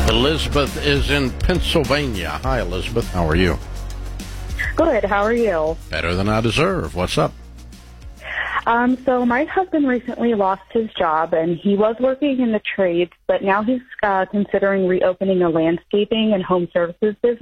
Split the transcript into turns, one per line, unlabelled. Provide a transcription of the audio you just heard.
Elizabeth is in Pennsylvania. Hi, Elizabeth. How are you?
Good. How are you?
Better than I deserve. What's up?
So my husband recently lost his job, and he was working in the trades, but now he's considering reopening a landscaping and home services business.